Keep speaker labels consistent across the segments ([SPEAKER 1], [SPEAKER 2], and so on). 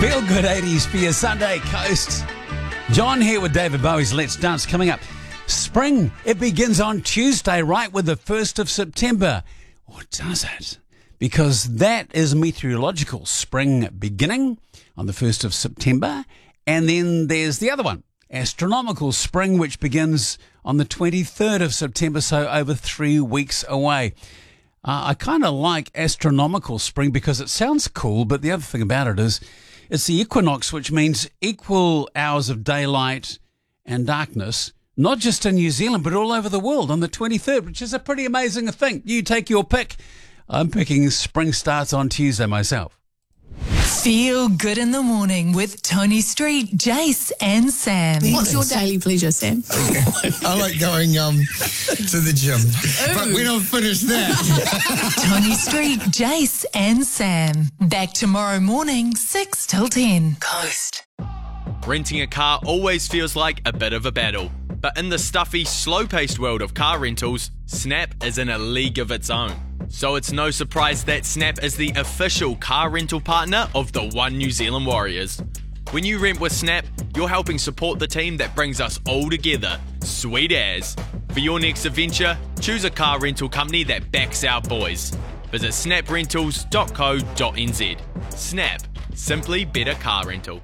[SPEAKER 1] Feel good 80s for your Sunday coast. John here with David Bowie's Let's Dance coming up. Spring, it begins on Tuesday, right, with the 1st of September. Or does it? Because that is meteorological spring beginning on the 1st of September. And then there's the other one, astronomical spring, which begins on the 23rd of September, so over 3 weeks away. I kind of like astronomical spring because it sounds cool, but the other thing about it is it's the equinox, which means equal hours of daylight and darkness, not just in New Zealand, but all over the world on the 23rd, which is a pretty amazing thing. You take your pick. I'm picking spring starts on Tuesday myself.
[SPEAKER 2] Feel good in the morning with Tony Street, Jace and Sam.
[SPEAKER 3] What's your daily pleasure, Sam?
[SPEAKER 4] I like going to the gym. But we don't finish that.
[SPEAKER 2] Tony Street, Jace and Sam. Back tomorrow morning, 6 till 10. Coast.
[SPEAKER 5] Renting a car always feels like a bit of a battle. But in the stuffy, slow-paced world of car rentals, Snap is in a league of its own. So it's no surprise that Snap is the official car rental partner of the One New Zealand Warriors. When you rent with Snap, you're helping support the team that brings us all together. Sweet as. For your next adventure, choose a car rental company that backs our boys. Visit snaprentals.co.nz. Snap. Simply better car rental.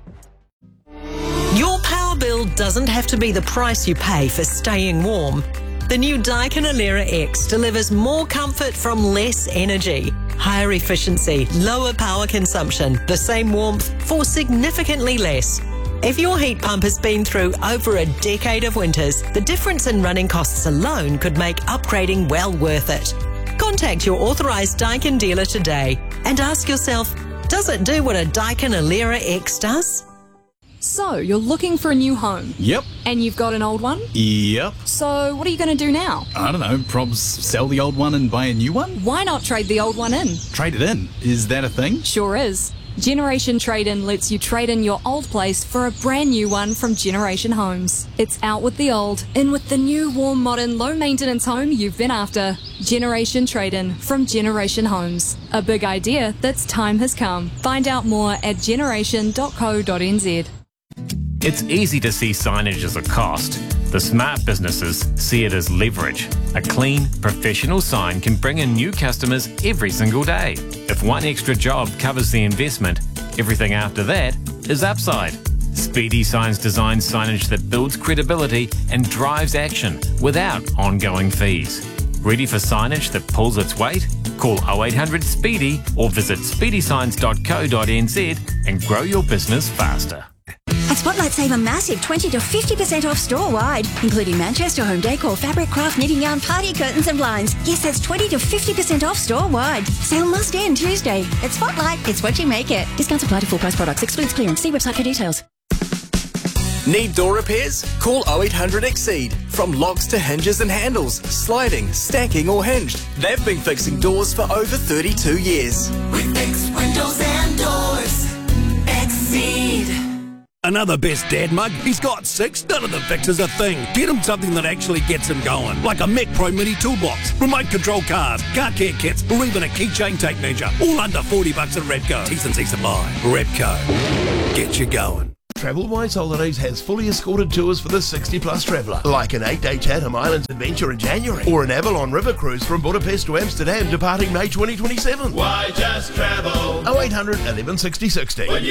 [SPEAKER 6] Your power bill doesn't have to be the price you pay for staying warm. The new Daikin Alera X delivers more comfort from less energy, higher efficiency, lower power consumption, the same warmth for significantly less. If your heat pump has been through over a decade of winters, the difference in running costs alone could make upgrading well worth it. Contact your authorised Daikin dealer today and ask yourself, does it do what a Daikin Alera X does?
[SPEAKER 3] So, you're looking for a new home?
[SPEAKER 7] Yep.
[SPEAKER 3] And you've got an old one?
[SPEAKER 7] Yep.
[SPEAKER 3] So, what are you going to do now?
[SPEAKER 7] I don't know, probs sell the old one and buy a new one?
[SPEAKER 3] Why not trade the old one in?
[SPEAKER 7] Trade it in? Is that a thing?
[SPEAKER 3] Sure is. Generation Trade-In lets you trade in your old place for a brand new one from Generation Homes. It's out with the old, in with the new, warm, modern, low-maintenance home you've been after. Generation Trade-In from Generation Homes. A big idea that's time has come. Find out more at generation.co.nz.
[SPEAKER 8] It's easy to see signage as a cost. The smart businesses see it as leverage. A clean, professional sign can bring in new customers every single day. If one extra job covers the investment, everything after that is upside. Speedy Signs designs signage that builds credibility and drives action without ongoing fees. Ready for signage that pulls its weight? Call 0800 SPEEDY or visit speedysigns.co.nz and grow your business faster.
[SPEAKER 9] At Spotlight, save a massive 20 to 50% off store-wide, including Manchester home decor, fabric, craft, knitting yarn, party curtains and blinds. Yes, that's 20 to 50% off store-wide. Sale must end Tuesday. At Spotlight, it's what you make it. Discounts apply to full-price products. Excludes clearance. See website for details.
[SPEAKER 10] Need door repairs? Call 0800 Exceed. From locks to hinges and handles, sliding, stacking or hinged. They've been fixing doors for over 32 years.
[SPEAKER 11] We fix windows and doors. Exceed.
[SPEAKER 12] Another best dad mug? He's got 6. None of the fixes a thing. Get him something that actually gets him going. Like a Mac Pro Mini toolbox, remote control cars, car care kits, or even a keychain tape measure. All under $40 at Repco. T&C Supply. Repco. Get you going.
[SPEAKER 13] Travelwise Holidays has fully escorted tours for the 60-plus traveller, like an 8-day Chatham Islands adventure in January, or an Avalon River cruise from Budapest to Amsterdam departing May 2027.
[SPEAKER 11] Why just travel?
[SPEAKER 13] 0800 1160 60.